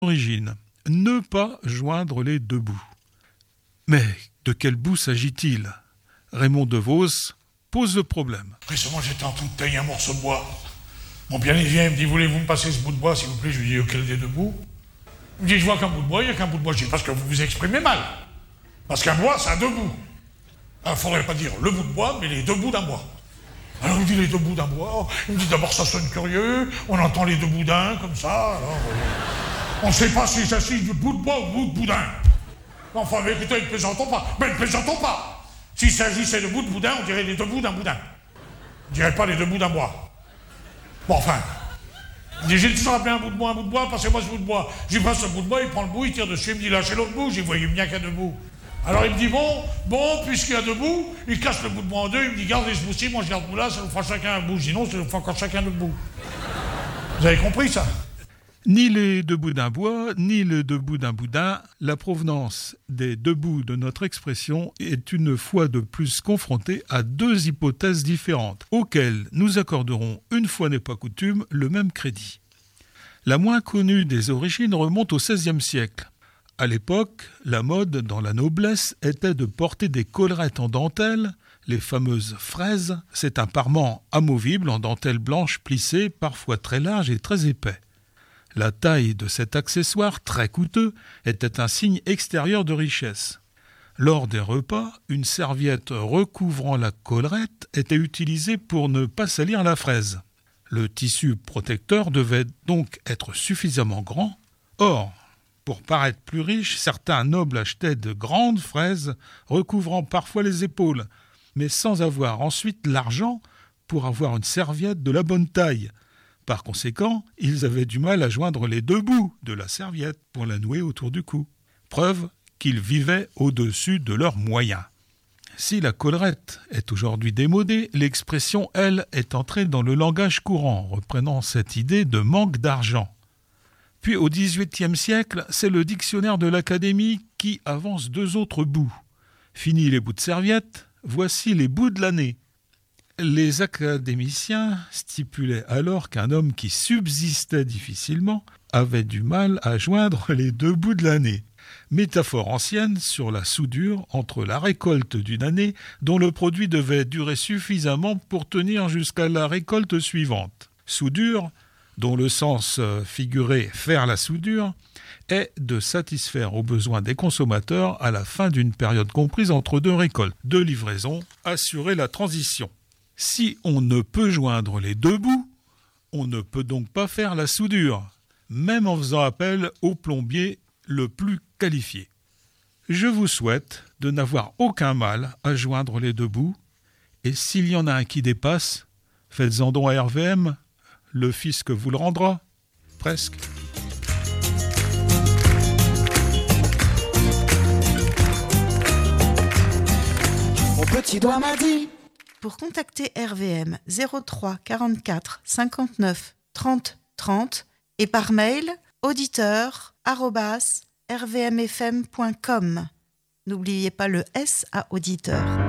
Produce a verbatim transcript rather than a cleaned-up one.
Origine, ne pas joindre les deux bouts. Mais de quel bout s'agit-il ? Raymond Devos pose le problème. Récemment, j'étais en train de tailler un morceau de bois. Mon pianiste vient, il me dit, voulez-vous me passer ce bout de bois, s'il vous plaît ? Je lui dis, auquel des deux bouts ? Il me dit, je vois qu'un bout de bois, il n'y a qu'un bout de bois. Je dis, parce que vous vous exprimez mal. Parce qu'un bois, c'est un deux bouts. Il ne faudrait pas dire le bout de bois, mais les deux bouts d'un bois. Alors il me dit les deux bouts d'un bois. Il me dit d'abord ça sonne curieux, on entend les deux bouts d'un, comme ça. Alors, euh, on ne sait pas s'il s'agit du bout de bois ou du bout de boudin. Enfin, mais écoutez, ne plaisantons pas. Mais ne plaisantons pas. S'il s'agissait de bout de boudin, on dirait les deux bouts d'un boudin. On dirait pas les deux bouts d'un bois. Bon, enfin. Il dit, j'ai toujours appelé un bout de bois, un bout de bois, passez-moi ce bout de bois. J'y passe le bout de bois, il prend le bout, il tire dessus, il me dit, lâchez l'autre bout. J'y voyais bien qu'il y a deux bouts. Alors il me dit, bon, bon, puisqu'il y a deux bouts, il casse le bout de bois en deux, il me dit, gardez ce bout-ci, moi je garde ce bout-là, ça nous fera chacun un bout. Sinon, ça nous fera encore chacun notre bout. Vous avez compris ça ? Ni les deux bouts d'un bois, ni les deux bouts d'un boudin, la provenance des deux bouts de notre expression est une fois de plus confrontée à deux hypothèses différentes, auxquelles nous accorderons, une fois n'est pas coutume, le même crédit. La moins connue des origines remonte au seizième siècle. À l'époque, la mode dans la noblesse était de porter des collerettes en dentelle, les fameuses fraises. C'est un parement amovible en dentelle blanche plissée, parfois très large et très épais. La taille de cet accessoire, très coûteux, était un signe extérieur de richesse. Lors des repas, une serviette recouvrant la collerette était utilisée pour ne pas salir la fraise. Le tissu protecteur devait donc être suffisamment grand. Or, pour paraître plus riche, certains nobles achetaient de grandes fraises recouvrant parfois les épaules, mais sans avoir ensuite l'argent pour avoir une serviette de la bonne taille. Par conséquent, ils avaient du mal à joindre les deux bouts de la serviette pour la nouer autour du cou. Preuve qu'ils vivaient au-dessus de leurs moyens. Si la collerette est aujourd'hui démodée, l'expression, elle, est entrée dans le langage courant, reprenant cette idée de manque d'argent. Puis au dix-huitième siècle, c'est le dictionnaire de l'Académie qui avance deux autres bouts. Fini les bouts de serviette, voici les bouts de l'année. Les académiciens stipulaient alors qu'un homme qui subsistait difficilement avait du mal à joindre les deux bouts de l'année. Métaphore ancienne sur la soudure entre la récolte d'une année dont le produit devait durer suffisamment pour tenir jusqu'à la récolte suivante. Soudure, dont le sens figuré « faire la soudure », est de satisfaire aux besoins des consommateurs à la fin d'une période comprise entre deux récoltes. Deux livraisons, assurer la transition. Si on ne peut joindre les deux bouts, on ne peut donc pas faire la soudure, même en faisant appel au plombier le plus qualifié. Je vous souhaite de n'avoir aucun mal à joindre les deux bouts, et s'il y en a un qui dépasse, faites-en don à R V M, le fisc vous le rendra, presque. Mon petit doigt m'a dit. Pour contacter R V M zéro trois quarante-quatre cinquante-neuf trente trente et par mail auditeur arobase r v m f m point com. N'oubliez pas le S à auditeur.